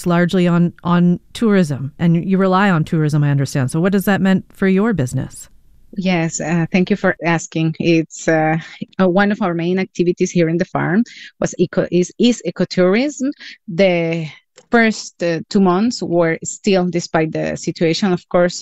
focus largely on tourism, and you rely on tourism, I understand. So what does that mean for your business? Yes, thank you for asking. It's one of our main activities here in the farm is ecotourism. The first 2 months were still, despite the situation, of course,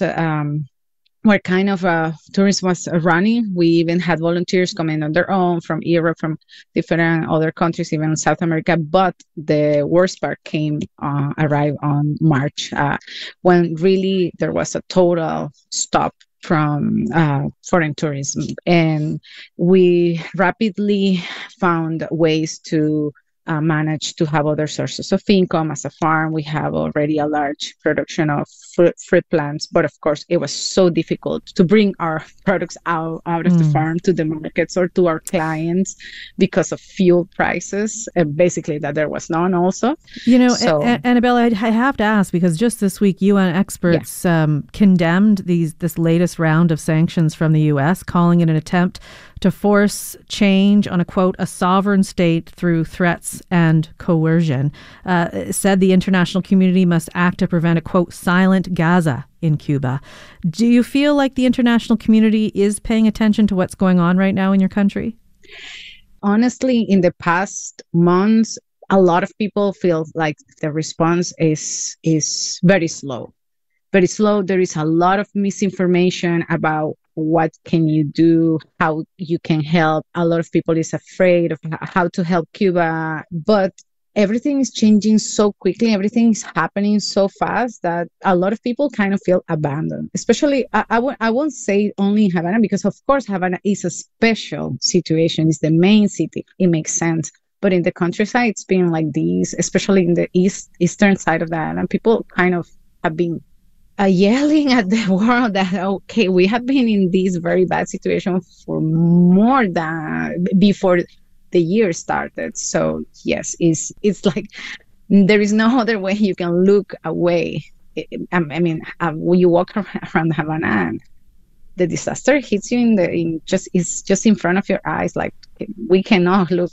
where kind of tourism was running. We even had volunteers coming on their own from Europe, from different other countries, even South America. But the worst part arrived on March, when really there was a total stop from foreign tourism. And we rapidly found ways to manage to have other sources of income. As a farm, we have already a large production of fruit plants, but of course it was so difficult to bring our products out of the farm to the markets or to our clients because of fuel prices, and basically that there was none also. Annabelle, I have to ask, because just this week UN experts condemned this latest round of sanctions from the US, calling it an attempt to force change on a sovereign state through threats and coercion. Said the international community must act to prevent a silent Gaza in Cuba. Do you feel like the international community is paying attention to what's going on right now in your country? Honestly, in the past months, a lot of people feel like the response is very slow. Very slow. There is a lot of misinformation about what can you do, how you can help. A lot of people is afraid of how to help Cuba, but everything is changing so quickly. Everything is happening so fast that a lot of people kind of feel abandoned. Especially, I won't say only Havana, because of course Havana is a special situation. It's the main city. It makes sense. But in the countryside, it's been like this, especially in the eastern side of the island. People kind of have been yelling at the world that, okay, we have been in this very bad situation for more than before the year started. So yes, it's like there is no other way you can look away. When you walk around Havana and the disaster hits you it's just in front of your eyes. Like, we cannot look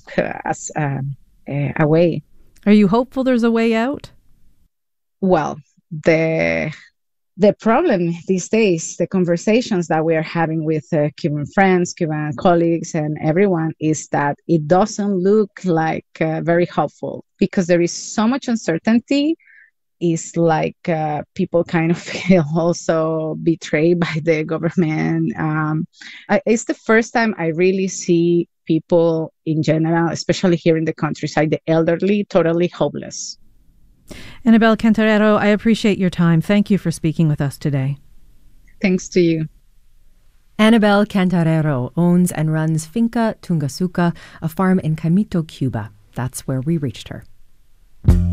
away. Are you hopeful there's a way out? Well, the problem these days, the conversations that we are having with Cuban friends, Cuban colleagues, and everyone, is that it doesn't look like very hopeful, because there is so much uncertainty. It's like people kind of feel also betrayed by the government. It's the first time I really see people in general, especially here in the countryside, the elderly, totally hopeless. Annabelle Cantarero, I appreciate your time. Thank you for speaking with us today. Thanks to you. Annabelle Cantarero owns and runs Finca Tungasuka, a farm in Caimito, Cuba. That's where we reached her.